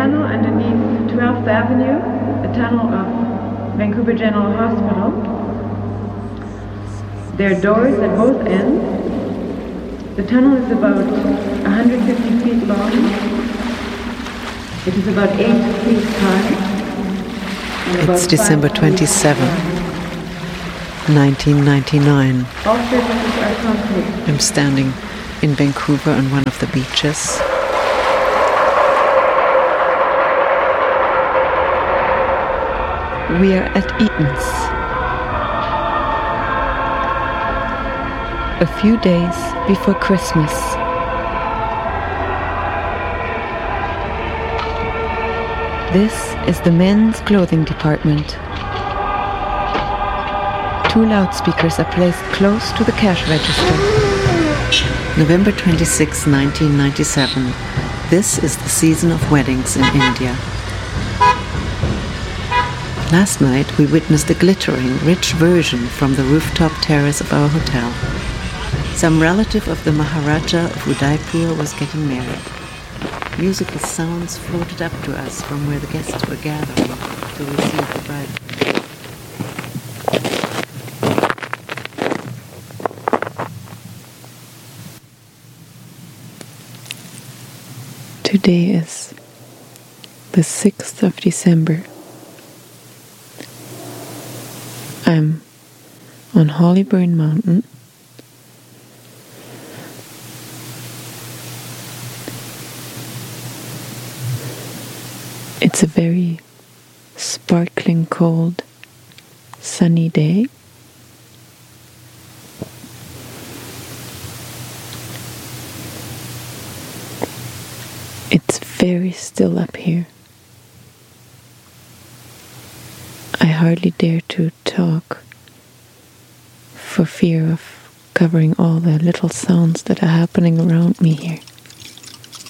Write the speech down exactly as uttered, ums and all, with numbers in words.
tunnel underneath twelfth Avenue, the tunnel of Vancouver General Hospital. There are doors at both ends. The tunnel is about one hundred fifty feet long. It is about eight feet high. It's December twenty-seventh, nineteen ninety-nine. All surfaces are concrete. I'm standing in Vancouver on one of the beaches. We are at Eaton's. A few days before Christmas. This is the men's clothing department. Two loudspeakers are placed close to the cash register. November twenty-sixth, nineteen ninety-seven. This is the season of weddings in India. Last night we witnessed a glittering, rich version from the rooftop terrace of our hotel. Some relative of the Maharaja of Udaipur was getting married. Musical sounds floated up to us from where the guests were gathering to receive the bride. Today is the sixth of December. I'm on Hollyburn Mountain. It's a very sparkling cold, sunny day. It's very still up here. I hardly dare to talk for fear of covering all the little sounds that are happening around me here.